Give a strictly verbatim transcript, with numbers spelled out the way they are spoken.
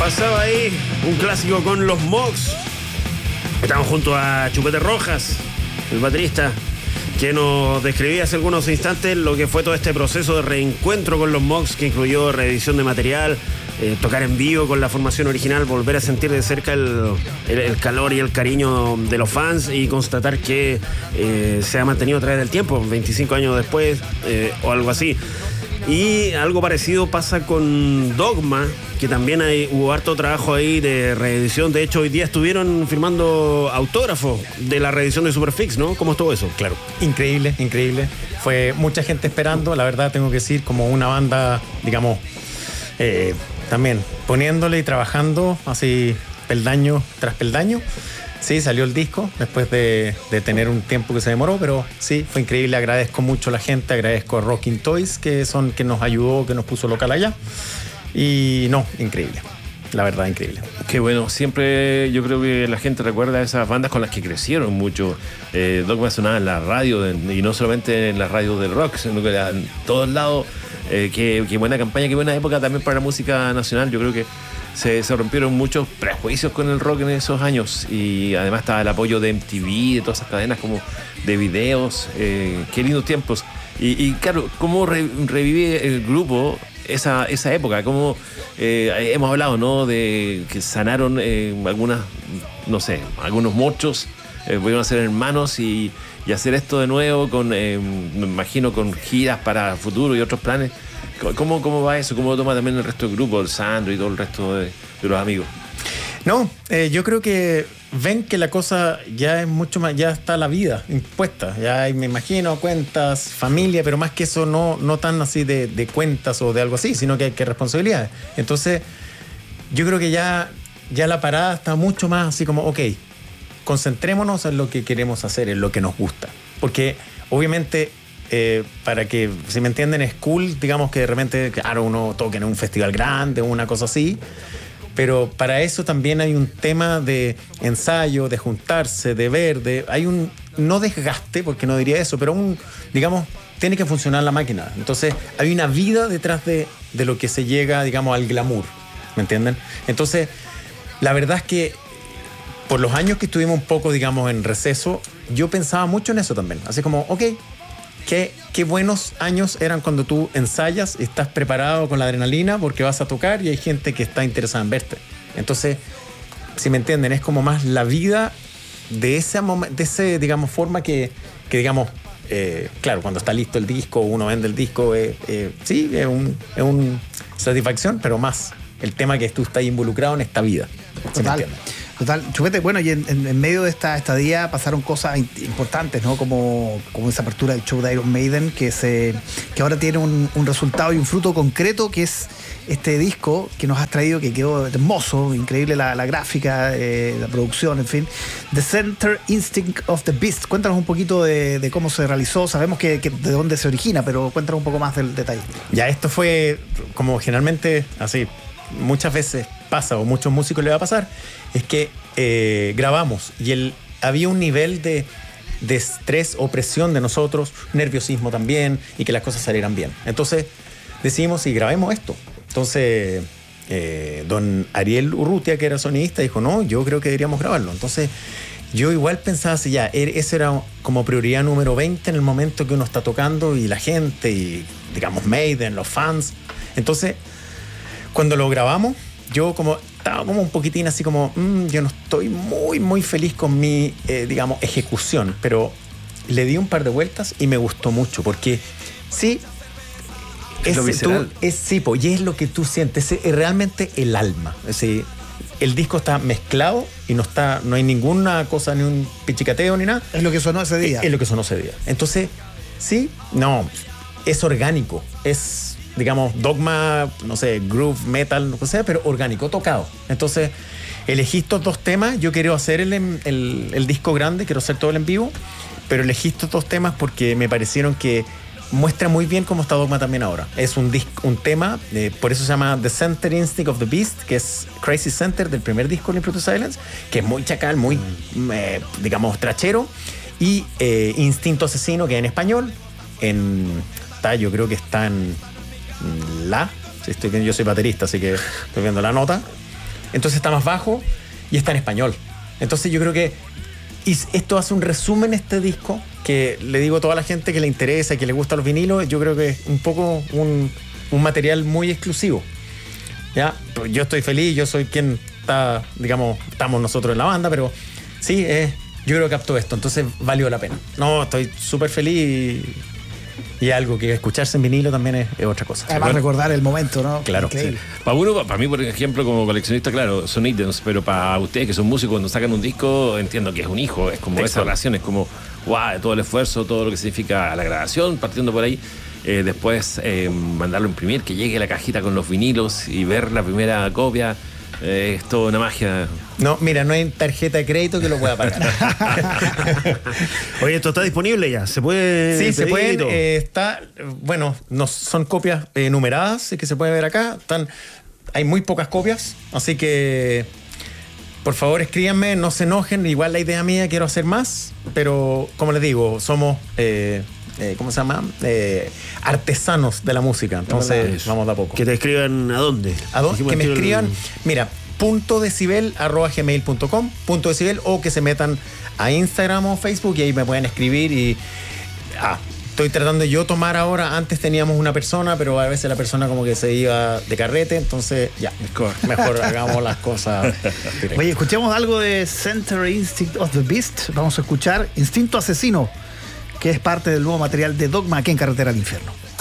Pasaba ahí un clásico con los Mox. Estamos junto a Chupete Rojas, el baterista, que nos describía hace algunos instantes lo que fue todo este proceso de reencuentro con los Mox, que incluyó reedición de material, eh, tocar en vivo con la formación original, volver a sentir de cerca el, el, el calor y el cariño de los fans y constatar que eh, se ha mantenido a través del tiempo, veinticinco años después eh, o algo así. Y algo parecido pasa con Dogma, que también hay, hubo harto trabajo ahí de reedición. De hecho, hoy día estuvieron firmando autógrafos de la reedición de Superfix, ¿no? ¿Cómo estuvo eso? Claro, increíble, increíble. Fue mucha gente esperando, la verdad tengo que decir, como una banda, digamos, eh, también poniéndole y trabajando así peldaño tras peldaño. Sí, salió el disco después de, de tener un tiempo que se demoró, pero sí, fue increíble. Agradezco mucho a la gente, agradezco a Rocking Toys, que son que nos ayudó, que nos puso local allá. Y no, increíble. La verdad, increíble. Qué bueno. Siempre yo creo que la gente recuerda a esas bandas con las que crecieron mucho. Eh, Dogma sonaba en la radio, y no solamente en la radio del rock, sino que en todos lados. Eh, qué, qué buena campaña, qué buena época también para la música nacional. Yo creo que Se, se rompieron muchos prejuicios con el rock en esos años, y además estaba el apoyo de M T V, de todas esas cadenas como de videos. Eh, qué lindos tiempos. Y, y claro, cómo re, revive el grupo esa, esa época, cómo eh, hemos hablado, ¿no? De que sanaron eh, algunas, no sé, algunos mochos, eh, volvieron a ser hermanos y, y hacer esto de nuevo con, eh, me imagino, con giras para futuro y otros planes. ¿Cómo, ¿Cómo va eso? ¿Cómo lo toma también el resto del grupo, el Sandro y todo el resto de, de los amigos? No, eh, yo creo que ven que la cosa ya es mucho más, ya está la vida impuesta. Ya hay, me imagino, cuentas, familia, pero más que eso no, no tan así de, de cuentas o de algo así, sino que hay que responsabilidades. Entonces, yo creo que ya, ya la parada está mucho más así como, ok, concentrémonos en lo que queremos hacer, en lo que nos gusta. Porque obviamente... Eh, para que, si me entienden, es cool, digamos que de repente, claro, uno toque en un festival grande o una cosa así, pero para eso también hay un tema de ensayo, de juntarse, de ver, de, hay un, no desgaste, porque no diría eso, pero un, digamos, tiene que funcionar la máquina. Entonces, hay una vida detrás de, de lo que se llega, digamos, al glamour, ¿me entienden? Entonces, la verdad es que por los años que estuvimos un poco, digamos, en receso, yo pensaba mucho en eso también, así como, ok, Qué, qué buenos años eran cuando tú ensayas y estás preparado con la adrenalina porque vas a tocar y hay gente que está interesada en verte. Entonces, si me entienden, es como más la vida de esa, de ese digamos, forma que, que digamos, eh, claro, cuando está listo el disco, uno vende el disco, eh, eh, sí, es un, es un satisfacción, pero más el tema que tú estás involucrado en esta vida. ¿Sí me entienden? Total, Chupete, bueno, y en, en, en medio de esta estadía pasaron cosas importantes, ¿no? Como, como esa apertura del show de Iron Maiden, que, se, que ahora tiene un, un resultado y un fruto concreto, que es este disco que nos has traído, que quedó hermoso, increíble la, la gráfica, eh, la producción, en fin. The Center Instinct of the Beast. Cuéntanos un poquito de, de cómo se realizó. Sabemos que, que de dónde se origina, pero cuéntanos un poco más del detalle. Ya, esto fue como generalmente así, muchas veces pasa, o muchos músicos le va a pasar, es que eh, grabamos y el, había un nivel de, de estrés o presión de nosotros, nerviosismo también, y que las cosas salieran bien. Entonces decidimos, y grabemos esto. Entonces eh, don Ariel Urrutia, que era sonidista, dijo, no, yo creo que deberíamos grabarlo. Entonces yo igual pensaba así, ya, eso era como prioridad número veinte en el momento que uno está tocando, y la gente, y digamos Maiden, los fans. Entonces cuando lo grabamos, yo como estaba como un poquitín así como, mmm, yo no estoy muy, muy feliz con mi, eh, digamos, ejecución, pero le di un par de vueltas y me gustó mucho, porque sí, es, lo visceral. Tú, es, sí, po, y es lo que tú sientes, es realmente el alma. Es decir, el disco está mezclado y no está, no hay ninguna cosa, ni un pichicateo ni nada. Es lo que sonó ese día. Es, es lo que sonó ese día. Entonces, sí, no, es orgánico, es... digamos, Dogma, no sé, groove, metal, lo que sea, pero orgánico, tocado. Entonces, elegí estos dos temas. Yo quiero hacer el, el, el disco grande, quiero hacer todo el en vivo, pero elegí estos dos temas porque me parecieron que muestra muy bien cómo está Dogma también ahora. Es un, disc, un tema, eh, por eso se llama The Center Instinct of the Beast, que es Crazy Center del primer disco de Impro to Silence, que es muy chacal, muy, eh, digamos, trachero, y eh, Instinto Asesino, que en español, en, está, yo creo que está en La, si estoy viendo, yo soy baterista, así que estoy viendo la nota. entonces está más bajo y está en español. Entonces yo creo que y esto hace un resumen este disco que le digo a toda la gente que le interesa, que le gustan los vinilos, yo creo que es un poco un, un material muy exclusivo. ¿Ya? Pues yo estoy feliz, yo soy quien está, digamos, estamos nosotros en la banda, pero sí, eh, yo creo que captó esto, entonces valió la pena. No, estoy súper feliz y, y algo que escucharse en vinilo también es, es otra cosa. Además, bueno, recordar el momento, ¿no? Claro. Increíble. Sí. Para uno, para mí, por ejemplo, como coleccionista, claro, son ítems, pero para ustedes que son músicos, cuando sacan un disco, entiendo que es un hijo, es como Exacto. esa relación, es como, wow, todo el esfuerzo, todo lo que significa la grabación, partiendo por ahí. Eh, después eh, mandarlo a imprimir, que llegue la cajita con los vinilos y ver la primera copia. Eh, es toda una magia. No, mira, no hay tarjeta de crédito que lo pueda pagar. Oye, esto está disponible ya, se puede. Sí, se pedir y pueden. todo? Eh, está, bueno, no, son copias eh, numeradas que se puede ver acá. Están, hay muy pocas copias, así que por favor escríbanme, no se enojen. Igual la idea mía, quiero hacer más, pero como les digo, somos. Eh, Eh, ¿Cómo se llama? Eh, artesanos de la música. Entonces, Eso. vamos de a poco. Que te escriban a dónde. ¿A dónde? Dijimos Que me el- escriban, mira, punto decibel arroba gmail punto com, punto decibel, o que se metan a Instagram o Facebook y ahí me pueden escribir y. Ah, estoy tratando yo tomar ahora. Antes teníamos una persona, pero a veces la persona como que se iba de carrete, entonces ya, mejor hagamos las cosas. directas. Oye, escuchemos algo de Center Instinct of the Beast. Vamos a escuchar Instinto Asesino, que es parte del nuevo material de Dogma aquí en Carretera al Infierno.